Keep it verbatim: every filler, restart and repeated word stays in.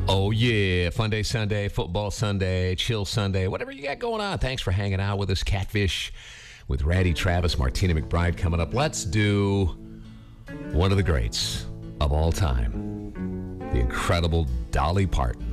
Oh, yeah. Fun Day Sunday, Football Sunday, Chill Sunday, whatever you got going on. Thanks for hanging out with us. Catfish with Randy Travis, Martina McBride coming up. Let's do one of the greats of all time, the incredible Dolly Parton.